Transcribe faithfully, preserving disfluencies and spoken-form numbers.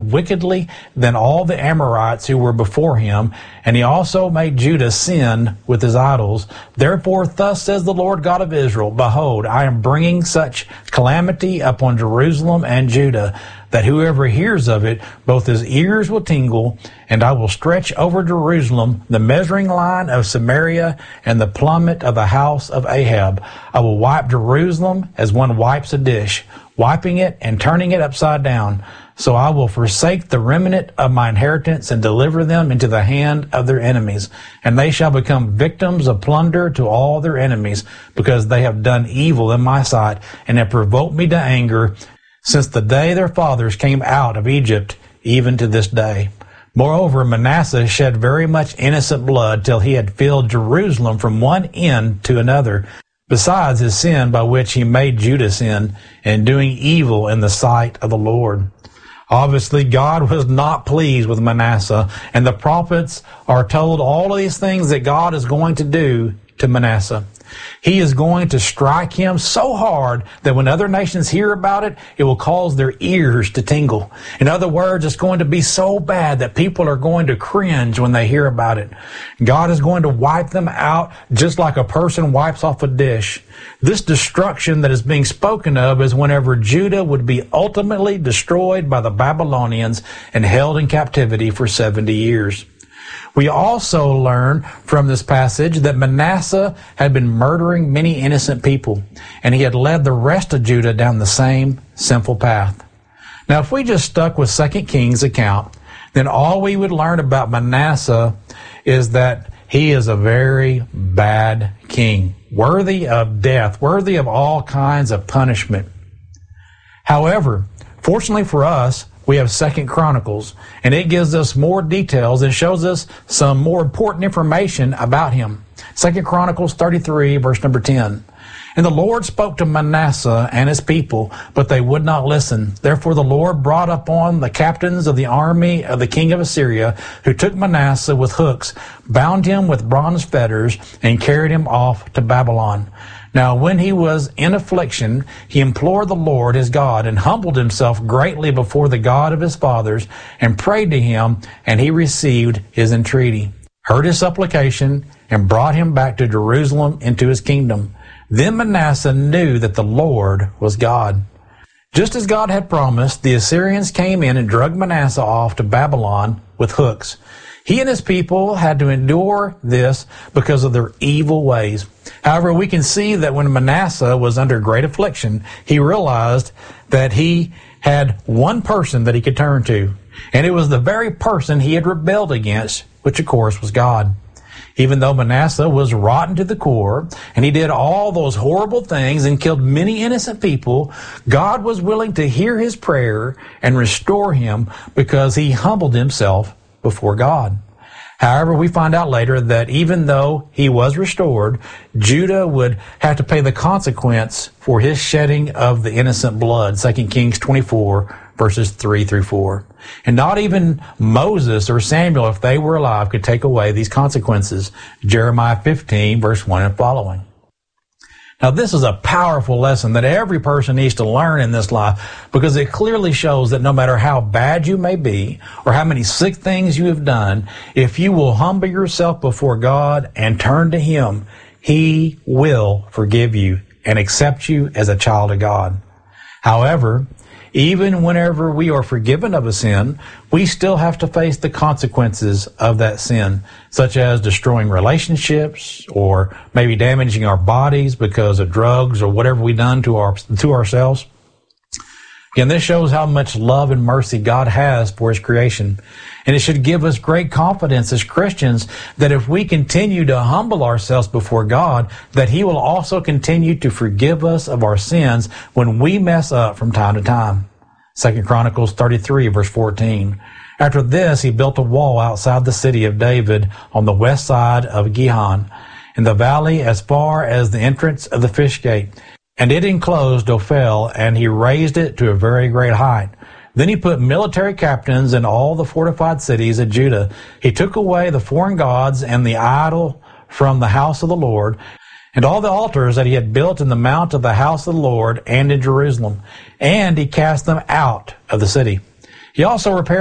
wickedly than all the Amorites who were before him, and he also made Judah sin with his idols. Therefore, thus says the Lord God of Israel, Behold, I am bringing such calamity upon Jerusalem and Judah, that whoever hears of it, both his ears will tingle, and I will stretch over Jerusalem the measuring line of Samaria and the plummet of the house of Ahab. I will wipe Jerusalem as one wipes a dish, wiping it and turning it upside down. So I will forsake the remnant of my inheritance and deliver them into the hand of their enemies. And they shall become victims of plunder to all their enemies, because they have done evil in my sight and have provoked me to anger since the day their fathers came out of Egypt, even to this day. Moreover, Manasseh shed very much innocent blood till he had filled Jerusalem from one end to another, besides his sin by which he made Judah sin, in doing evil in the sight of the Lord. Obviously, God was not pleased with Manasseh, and the prophets are told all of these things that God is going to do to Manasseh. He is going to strike him so hard that when other nations hear about it, it will cause their ears to tingle. In other words, it's going to be so bad that people are going to cringe when they hear about it. God is going to wipe them out just like a person wipes off a dish. This destruction that is being spoken of is whenever Judah would be ultimately destroyed by the Babylonians and held in captivity for seventy years. We also learn from this passage that Manasseh had been murdering many innocent people, and he had led the rest of Judah down the same sinful path. Now, if we just stuck with Second Kings account, then all we would learn about Manasseh is that he is a very bad king, worthy of death, worthy of all kinds of punishment. However, fortunately for us, we have Second Chronicles, and it gives us more details and shows us some more important information about him. Second Chronicles thirty-three, verse number ten. And the Lord spoke to Manasseh and his people, but they would not listen. Therefore the Lord brought upon the captains of the army of the king of Assyria, who took Manasseh with hooks, bound him with bronze fetters, and carried him off to Babylon. Now when he was in affliction, he implored the Lord his God, and humbled himself greatly before the God of his fathers, and prayed to him, and he received his entreaty, heard his supplication, and brought him back to Jerusalem into his kingdom. Then Manasseh knew that the Lord was God. Just as God had promised, the Assyrians came in and dragged Manasseh off to Babylon with hooks. He and his people had to endure this because of their evil ways. However, we can see that when Manasseh was under great affliction, he realized that he had one person that he could turn to, and it was the very person he had rebelled against, which of course was God. Even though Manasseh was rotten to the core, and he did all those horrible things and killed many innocent people, God was willing to hear his prayer and restore him because he humbled himself before God. However, we find out later that even though he was restored, Judah would have to pay the consequence for his shedding of the innocent blood. Second Kings twenty-four, verses three through four. And not even Moses or Samuel, if they were alive, could take away these consequences. Jeremiah fifteen, verse one and following. Now, this is a powerful lesson that every person needs to learn in this life, because it clearly shows that no matter how bad you may be or how many sick things you have done, if you will humble yourself before God and turn to him, he will forgive you and accept you as a child of God. However, even whenever we are forgiven of a sin, we still have to face the consequences of that sin, such as destroying relationships or maybe damaging our bodies because of drugs or whatever we've done to our to ourselves. Again, this shows how much love and mercy God has for his creation. And it should give us great confidence as Christians that if we continue to humble ourselves before God, that he will also continue to forgive us of our sins when we mess up from time to time. Second Chronicles thirty-three, verse fourteen. After this, he built a wall outside the city of David on the west side of Gihon, in the valley as far as the entrance of the fish gate. And it enclosed Ophel, and he raised it to a very great height. Then he put military captains in all the fortified cities of Judah. He took away the foreign gods and the idol from the house of the Lord, and all the altars that he had built in the mount of the house of the Lord and in Jerusalem. And he cast them out of the city. He also repaired